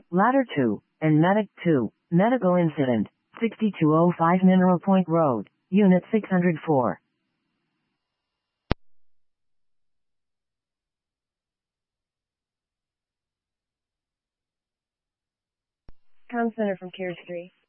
Ladder 2, and Medic 2, Medical Incident, 6205 Mineral Point Road, Unit 604. Comm Center from Cares 3.